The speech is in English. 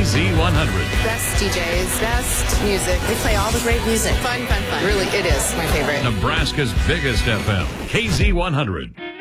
KZ100. Best DJs, best music. We play all the great music. Fun. Really, it is my favorite. Nebraska's biggest FM, KZ100.